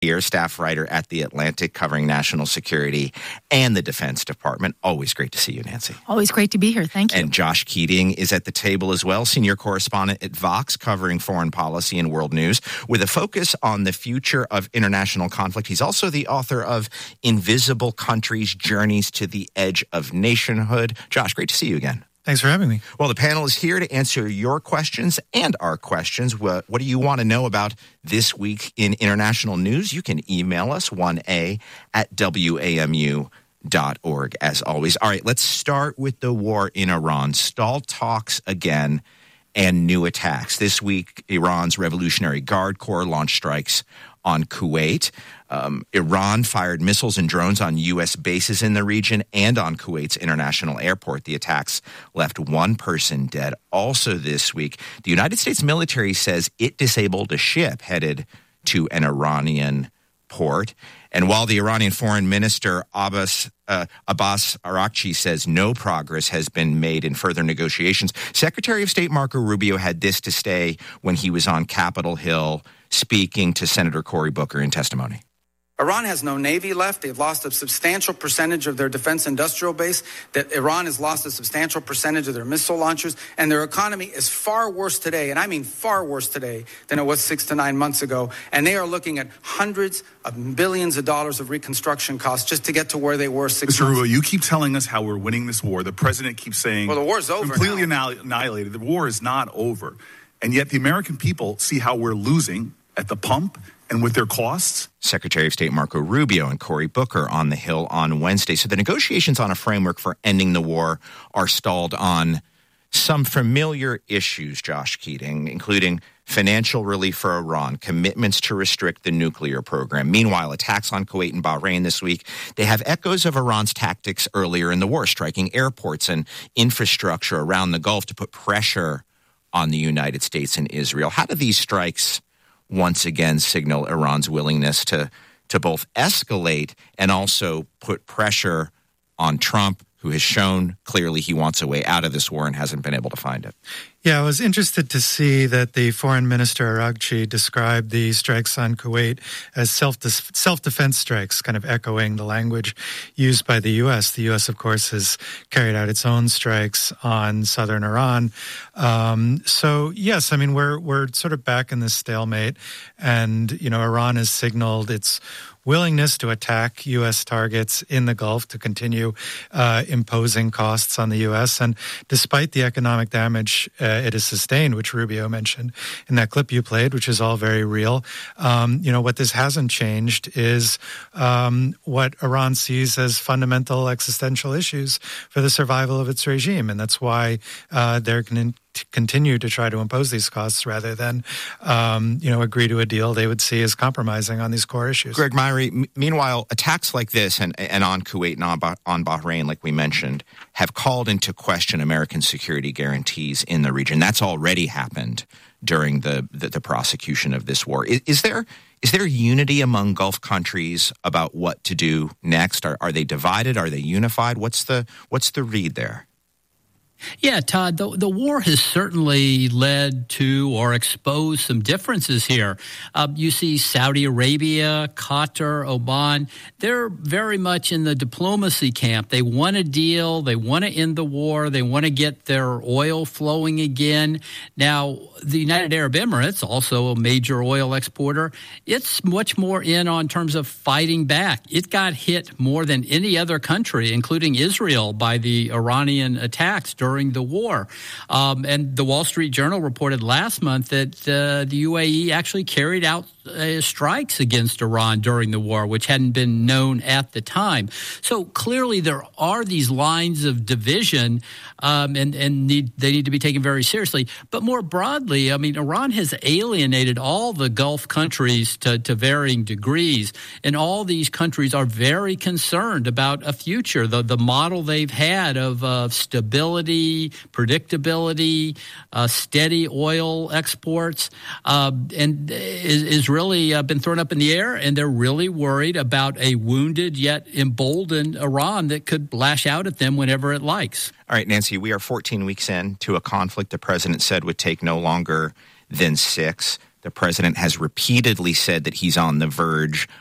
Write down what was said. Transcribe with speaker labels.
Speaker 1: here, staff writer at The Atlantic, covering national security and the Defense Department. Always great to see you, Nancy.
Speaker 2: Always great to be here. Thank you.
Speaker 1: And Josh Keating is at the table as well, senior correspondent at Vox, covering foreign policy and world news, with a focus on the future of international conflict. He's also the author of Invisible Countries: Journeys to the Edge of Nationhood. Josh, great to see you again.
Speaker 3: Thanks for having me.
Speaker 1: Well, the panel is here to answer your questions and our questions. What do you want to know about this week in international news? You can email us, 1a@wamu.org, as always. All right, let's start with the war in Iran. Stalled talks again and new attacks. This week, Iran's Revolutionary Guard Corps launched strikes on Kuwait. Iran fired missiles and drones on U.S. bases in the region and on Kuwait's international airport. The attacks left one person dead. Also this week, the United States military says it disabled a ship headed to an Iranian port. And while the Iranian foreign minister Abbas Araghchi says no progress has been made in further negotiations, Secretary of State Marco Rubio had this to say when he was on Capitol Hill speaking to Senator Cory Booker in testimony.
Speaker 4: Iran has no navy left. They've lost a substantial percentage of their defense industrial base. That Iran has lost a substantial percentage of their missile launchers. And their economy is far worse today, and I mean far worse today, than it was 6 to 9 months ago. And they are looking at hundreds of billions of dollars of reconstruction costs just to get to where they were 6 months ago.
Speaker 5: Mr. Rubio, you keep telling us how we're winning this war. The president keeps saying,
Speaker 4: well, the war's over
Speaker 5: completely
Speaker 4: now.
Speaker 5: Annihilated. The war is not over. And yet the American people see how we're losing at the pump and with their costs.
Speaker 1: Secretary of State Marco Rubio and Cory Booker on the Hill on Wednesday. So the negotiations on a framework for ending the war are stalled on some familiar issues, Josh Keating, including financial relief for Iran, commitments to restrict the nuclear program. Meanwhile, attacks on Kuwait and Bahrain this week, they have echoes of Iran's tactics earlier in the war, striking airports and infrastructure around the Gulf to put pressure on the United States and Israel. How do these strikes once again signal Iran's willingness to both escalate and also put pressure on Trump, who has shown clearly he wants a way out of this war and hasn't been able to find it?
Speaker 3: Yeah, I was interested to see that the foreign minister Araghchi described the strikes on Kuwait as self-defense strikes, kind of echoing the language used by the U.S. The U.S., of course, has carried out its own strikes on southern Iran. So, yes, I mean, we're sort of back in this stalemate, and, you know, Iran has signaled its willingness to attack U.S. targets in the Gulf, to continue imposing costs on the U.S. And despite the economic damage it has sustained, which Rubio mentioned in that clip you played, which is all very real, what this hasn't changed is what Iran sees as fundamental existential issues for the survival of its regime. And that's why they're going to continue to try to impose these costs rather than, agree to a deal they would see as compromising on these core issues.
Speaker 1: Greg Myrie, meanwhile, attacks like this and on Kuwait and on Bahrain, like we mentioned, have called into question American security guarantees in the region. That's already happened during the prosecution of this war. Is there unity among Gulf countries about what to do next? Are they divided? Are they unified? What's the read there?
Speaker 6: Yeah, Todd, the war has certainly led to or exposed some differences here. You see Saudi Arabia, Qatar, Oman, they're very much in the diplomacy camp. They want a deal. They want to end the war. They want to get their oil flowing again. Now, the United Arab Emirates, also a major oil exporter, it's much more in on terms of fighting back. It got hit more than any other country, including Israel, by the Iranian attacks during the war. And the Wall Street Journal reported last month that the UAE actually carried out strikes against Iran during the war, which hadn't been known at the time. So clearly there are these lines of division, and they need to be taken very seriously. But more broadly, I mean, Iran has alienated all the Gulf countries to varying degrees, and all these countries are very concerned about a future. The model they've had of stability, predictability, steady oil exports, and is really been thrown up in the air, and they're really worried about a wounded yet emboldened Iran that could lash out at them whenever it likes.
Speaker 1: All right, Nancy, we are 14 weeks in to a conflict the president said would take no longer than 6. The president has repeatedly said that he's on the verge